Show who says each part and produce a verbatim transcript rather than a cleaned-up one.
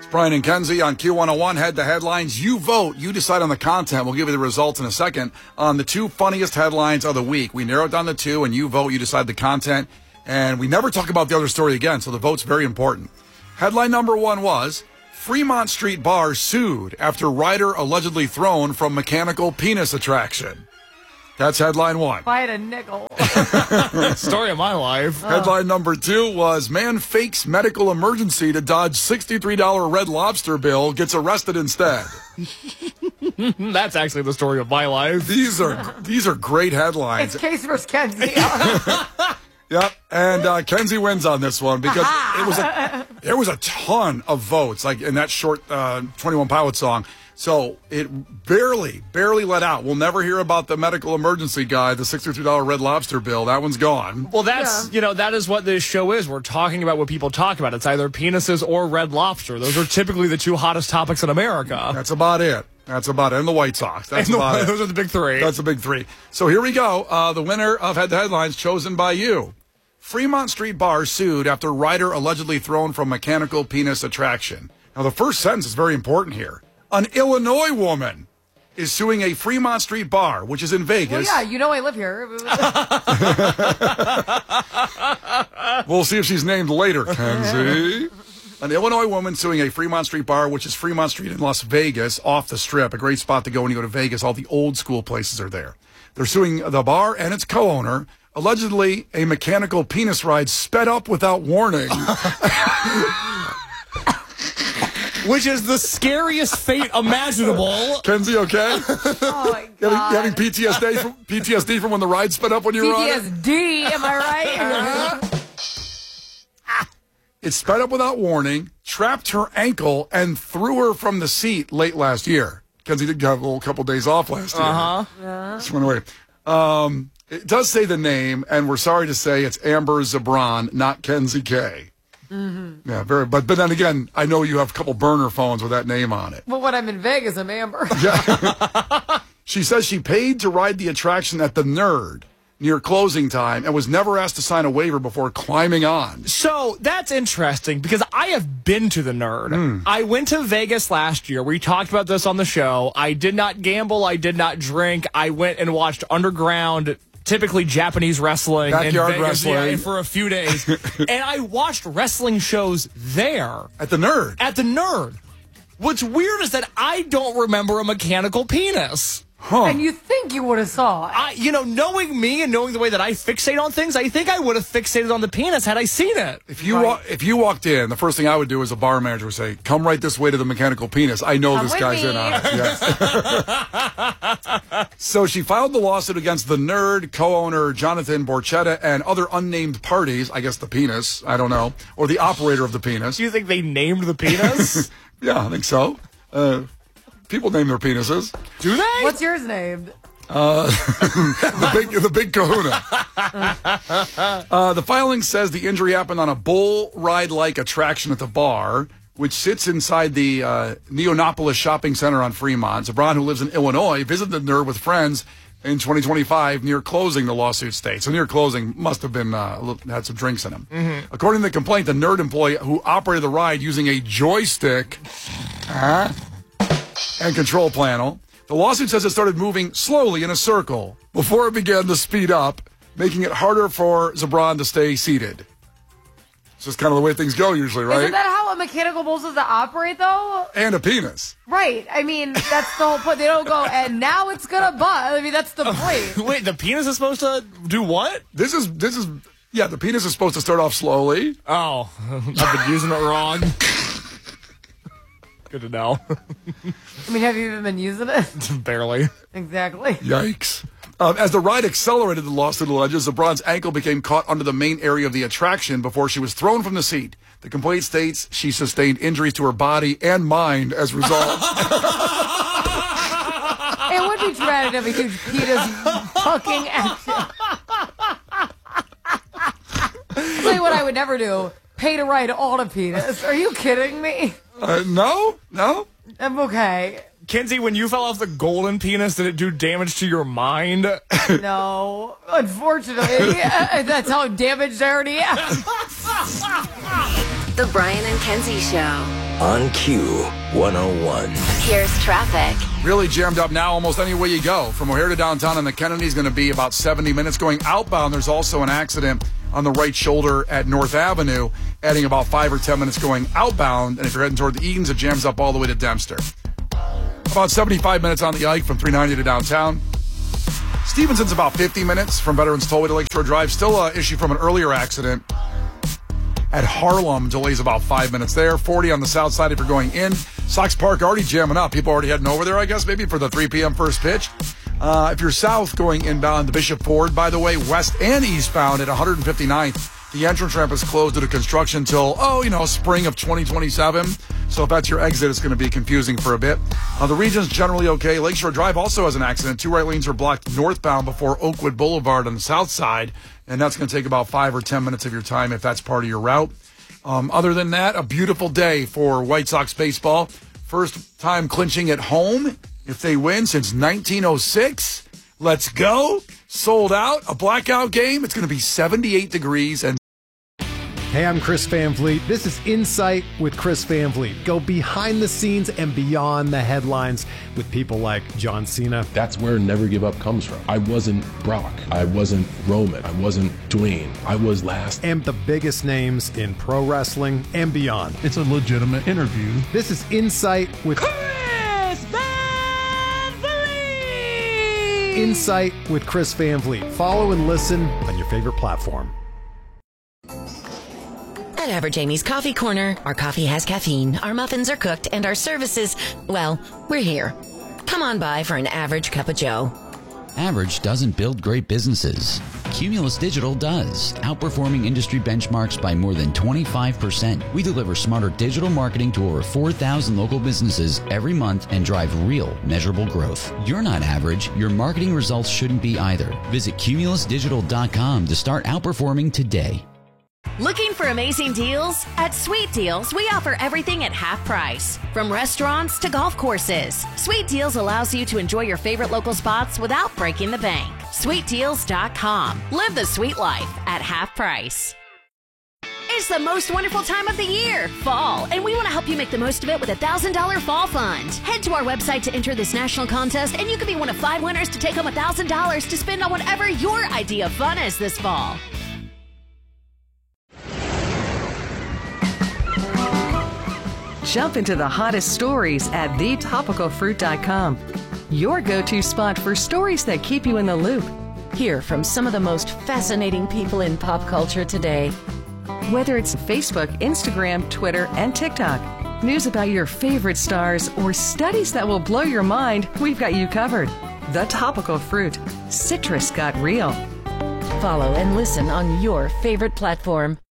Speaker 1: Brian and Kenzie on Q one oh one. Head the headlines. You vote. You decide on the content. We'll give you the results in a second on the two funniest headlines of the week. We narrowed down the two, and you vote. You decide the content. And we never talk about the other story again, so the vote's very important. Headline number one was, Fremont Street Bar sued after rider allegedly thrown from mechanical penis attraction. That's headline one.
Speaker 2: If I had a nickel.
Speaker 3: Story of my life.
Speaker 1: Oh. Headline number two was, man fakes medical emergency to dodge sixty-three dollars Red Lobster bill, gets arrested instead.
Speaker 3: That's actually the story of my life.
Speaker 1: These are these are great headlines.
Speaker 2: It's Case versus Kenzie.
Speaker 1: Yep, and uh, Kenzie wins on this one because it was a, there was a ton of votes, like in that short uh, twenty-one Pilots song. So it barely, barely let out. We'll never hear about the medical emergency guy, the sixty-three dollars Red Lobster bill. That one's gone.
Speaker 3: Well, that's, yeah. you know, that is what this show is. We're talking about what people talk about. It's either penises or Red Lobster. Those are typically the two hottest topics in America.
Speaker 1: That's about it. That's about it. And the White Sox. That's about
Speaker 3: the,
Speaker 1: it.
Speaker 3: Those are the big three.
Speaker 1: That's the big three. So here we go. Uh, the winner of Head the Headlines, chosen by you. Fremont Street Bar sued after rider allegedly thrown from mechanical penis attraction. Now, the first sentence is very important here. An Illinois woman is suing a Fremont Street Bar, which is in Vegas.
Speaker 2: Well, yeah, you know I live here.
Speaker 1: We'll see if she's named later, Kenzie. An Illinois woman suing a Fremont Street Bar, which is Fremont Street in Las Vegas, off the Strip. A great spot to go when you go to Vegas. All the old school places are there. They're suing the bar and its co-owner. Allegedly, a mechanical penis ride sped up without warning.
Speaker 3: Which is the scariest fate imaginable.
Speaker 1: Kenzie, okay?
Speaker 2: Oh, my God.
Speaker 1: You having, you having P T S D from, P T S D from when the ride sped up when you were on it?
Speaker 2: P T S D, am I right?
Speaker 1: It sped up without warning, trapped her ankle, and threw her from the seat late last year. Kenzie did have a little couple days off last year.
Speaker 3: Uh-huh.
Speaker 2: Yeah.
Speaker 1: Just went away. Um, it does say the name, and we're sorry to say it's Amber Zabron, not Kenzie K. Mm-hmm. Yeah, very. But but then again, I know you have a couple burner phones with that name on it.
Speaker 2: Well, when I'm in Vegas, I'm Amber.
Speaker 1: Yeah. She says she paid to ride the attraction at the Nerd near closing time and was never asked to sign a waiver before climbing on.
Speaker 3: So that's interesting because I have been to the Nerd. Mm. I went to Vegas last year. We talked about this on the show. I did not gamble. I did not drink. I went and watched underground, typically Japanese wrestling.
Speaker 1: Backyard
Speaker 3: in Vegas,
Speaker 1: wrestling.
Speaker 3: Yeah, for a few days. And I watched wrestling shows there.
Speaker 1: At the Nerd?
Speaker 3: At the Nerd. What's weird is that I don't remember a mechanical penis.
Speaker 1: Huh.
Speaker 2: And you think you would have saw it.
Speaker 3: I, you know, knowing me and knowing the way that I fixate on things, I think I would have fixated on the penis had I seen it.
Speaker 1: If you
Speaker 2: Right.
Speaker 1: wa- if you walked in, the first thing I would do as a bar manager would say, come right this way to the mechanical penis. I know
Speaker 2: Come
Speaker 1: this
Speaker 2: with
Speaker 1: guy's
Speaker 2: me.
Speaker 1: in on it. Yes. So she filed the lawsuit against the Nerd, co-owner Jonathan Borchetta, and other unnamed parties, I guess the penis, I don't know, or the operator of the penis.
Speaker 3: Do you think they named the penis?
Speaker 1: Yeah, I think so. Uh, people name their penises.
Speaker 3: Do they?
Speaker 2: What's yours named?
Speaker 1: Uh, the big, the big kahuna. Uh, the filing says the injury happened on a bull ride-like attraction at the bar, which sits inside the uh, Neonopolis Shopping Center on Fremont. Zabron, who lives in Illinois, visited the Nerd with friends in twenty twenty-five near closing, the lawsuit states. So near closing must have been uh, a little, had some drinks in him. Mm-hmm. According to the complaint, the Nerd employee who operated the ride using a joystick uh, and control panel. The lawsuit says it started moving slowly in a circle before it began to speed up, making it harder for Zabron to stay seated. It's just kind of the way things go usually, right?
Speaker 2: Isn't that how a mechanical bull supposed to operate, though?
Speaker 1: And a penis.
Speaker 2: Right. I mean, that's the whole point. They don't go, and now it's going to butt. I mean, that's the point.
Speaker 3: Wait, the penis is supposed to do what?
Speaker 1: This is, this is, yeah, the penis is supposed to start off slowly.
Speaker 3: Oh, I've been using it wrong. Good to know.
Speaker 2: I mean, have you even been using it?
Speaker 3: Barely.
Speaker 2: Exactly.
Speaker 1: Yikes. Um, as the ride accelerated, the lawsuit alleges Zabron's ankle became caught under the main area of the attraction before she was thrown from the seat. The complaint states she sustained injuries to her body and mind as a result.
Speaker 2: It would be traumatic to have a huge penis fucking action. I'll tell you what I would never do. Pay to ride on a penis. Are you kidding me?
Speaker 1: Uh, no? No?
Speaker 2: I'm okay.
Speaker 3: Kenzie, when you fell off the golden penis, did it do damage to your mind?
Speaker 2: No. Unfortunately, that's how damaged I already am.
Speaker 4: The Brian and Kenzie Show. On Q one oh one.
Speaker 5: Here's traffic.
Speaker 1: Really jammed up now almost any way you go. From O'Hare to downtown, and the Kennedy is going to be about seventy minutes. Going outbound, there's also an accident on the right shoulder at North Avenue, adding about five or ten minutes going outbound. And if you're heading toward the Eaton's, it jams up all the way to Dempster. About seventy-five minutes on the Ike from three ninety to downtown. Stevenson's about fifty minutes from Veterans Tollway to Lakeshore Drive. Still an issue from an earlier accident at Harlem. Delays about five minutes there. forty on the south side if you're going in. Sox Park already jamming up. People already heading over there, I guess, maybe for the three p.m. first pitch. Uh, if you're south going inbound, the Bishop Ford, by the way, west and eastbound at one fifty-ninth. The entrance ramp is closed due to construction till, oh, you know, spring of twenty twenty-seven. So if that's your exit, it's going to be confusing for a bit. Uh, the region's generally okay. Lakeshore Drive also has an accident. Two right lanes are blocked northbound before Oakwood Boulevard on the south side, and that's going to take about five or ten minutes of your time if that's part of your route. Um, other than that, a beautiful day for White Sox baseball. First time clinching at home if they win since nineteen oh six. Let's go. Sold out. A blackout game. It's going to be seventy-eight degrees and
Speaker 6: Hey, I'm Chris Van Vliet. This is Insight with Chris Van Vliet. Go behind the scenes and beyond the headlines with people like John Cena.
Speaker 7: That's where Never Give Up comes from. I wasn't Brock. I wasn't Roman. I wasn't Dwayne. I was last.
Speaker 6: And the biggest names in pro wrestling and beyond.
Speaker 8: It's a legitimate interview.
Speaker 6: This is Insight with
Speaker 9: Chris Van Vliet.
Speaker 6: Insight with Chris Van Vliet. Follow and listen on your favorite platform.
Speaker 10: At Average Amy's Coffee Corner, our coffee has caffeine, our muffins are cooked, and our services, well, we're here. Come on by for an average cup of joe.
Speaker 11: Average doesn't build great businesses. Cumulus Digital does, outperforming industry benchmarks by more than twenty-five percent. We deliver smarter digital marketing to over four thousand local businesses every month and drive real, measurable growth. You're not average. Your marketing results shouldn't be either. Visit cumulus digital dot com to start outperforming today.
Speaker 12: Looking for amazing deals? At Sweet Deals, we offer everything at half price. From restaurants to golf courses, Sweet Deals allows you to enjoy your favorite local spots without breaking the bank. sweet deals dot com. Live the sweet life at half price. It's the most wonderful time of the year, fall, and we want to help you make the most of it with a one thousand dollars Fall Fund. Head to our website to enter this national contest, and you could be one of five winners to take home one thousand dollars to spend on whatever your idea of fun is this fall.
Speaker 13: Jump into the hottest stories at the topical fruit dot com. Your go-to spot for stories that keep you in the loop.
Speaker 10: Hear from some of the most fascinating people in pop culture today.
Speaker 13: Whether it's Facebook, Instagram, Twitter, and TikTok, news about your favorite stars, or studies that will blow your mind, we've got you covered. The Topical Fruit. Citrus got real.
Speaker 10: Follow and listen on your favorite platform.